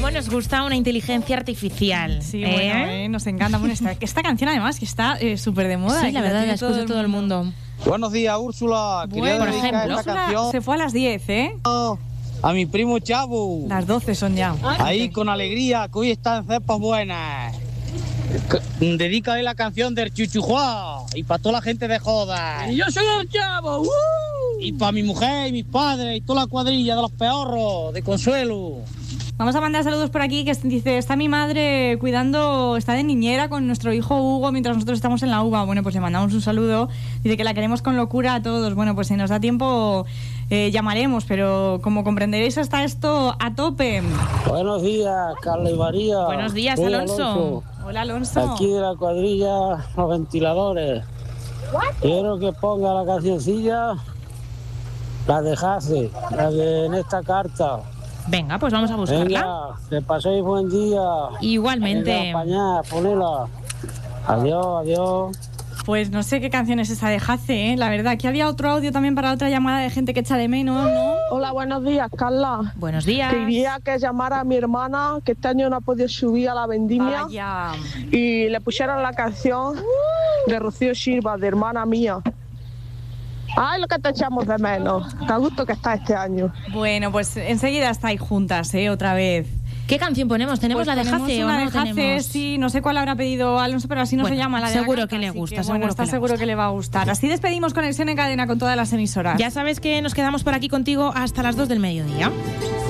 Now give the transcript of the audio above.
cómo nos gusta una inteligencia artificial. Sí, bueno, nos encanta. Bueno, esta canción además que está súper de moda. Sí, la verdad, la escucha todo el mundo. Buenos días, Úrsula. Bueno, por ejemplo, esta canción se fue a las 10, ¿eh? a mi primo Chavo. Las 12 son ya. Ahí con alegría, que hoy está en cepas buenas. Dedícale la canción del Chuchujuá y para toda la gente de joda. Y yo soy el Chavo. Y para mi mujer y mis padres y toda la cuadrilla de los peorros de Consuelo. Vamos a mandar saludos por aquí, que dice, está mi madre está de niñera con nuestro hijo Hugo mientras nosotros estamos en la UVA. Bueno, pues le mandamos un saludo. Dice que la queremos con locura a todos. Bueno, pues si nos da tiempo llamaremos, pero como comprenderéis está esto a tope. Buenos días, Carla y María. Buenos días, Soy Alonso. Hola, Alonso. Aquí de la cuadrilla, los ventiladores. Quiero que ponga la cancioncilla, la de Jase, la de En esta carta. Venga, pues vamos a buscarla. Venga, que paséis buen día. Igualmente. Venga, apañad, ponela. Adiós, adiós. Pues no sé qué canción es esa de Jase, ¿eh? La verdad, aquí había otro audio también para otra llamada de gente que echa de menos, ¿no? Hola, buenos días, Carla. Buenos días. Quería que llamara a mi hermana, que este año no ha podido subir a la vendimia. Vaya. Y le pusieron la canción de Rocío Silva, de Hermana Mía. Ay, lo que te echamos de menos. Qué gusto que está este año. Bueno, pues enseguida estáis juntas, otra vez. ¿Qué canción ponemos? ¿Tenemos Pues la de Jase o una no de Jase, tenemos? Sí, no sé cuál habrá pedido Alonso, pero así no Bueno, se llama la de seguro la que le gusta, está seguro que le va a gustar. Así despedimos Conexión en Cadena con todas las emisoras. Ya sabes que nos quedamos por aquí contigo hasta las 2 del mediodía.